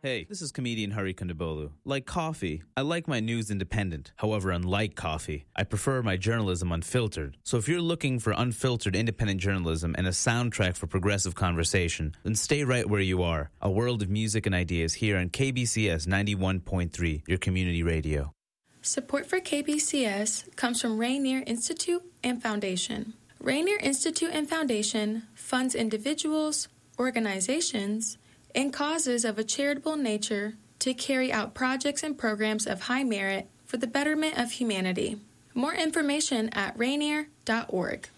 Hey, this is comedian Hari Kondabolu. Like coffee, I like my news independent. However, unlike coffee, I prefer my journalism unfiltered. So if you're looking for unfiltered independent journalism and a soundtrack for progressive conversation, then stay right where you are. A world of music and ideas here on KBCS 91.3, your community radio. Support for KBCS comes from Rainier Institute and Foundation. Rainier Institute and Foundation funds individuals, organizations, and causes of a charitable nature to carry out projects and programs of high merit for the betterment of humanity. More information at rainier.org.